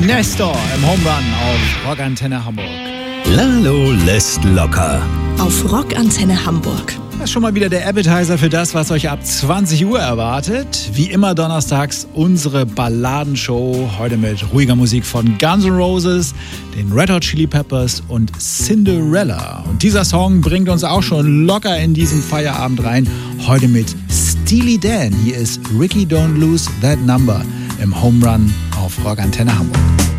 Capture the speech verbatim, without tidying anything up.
Nestor im Home Run auf Rockantenne Hamburg. Lalo lässt locker. Auf Rockantenne Hamburg. Das ist schon mal wieder der Appetizer für das, was euch ab zwanzig Uhr erwartet. Wie immer donnerstags unsere Balladenshow. Heute mit ruhiger Musik von Guns N' Roses, den Red Hot Chili Peppers und Cinderella. Und dieser Song bringt uns auch schon locker in diesen Feierabend rein. Heute mit Steely Dan. Hier ist Ricky Don't Lose That Number im Home Run auf Rockantenne Hamburg.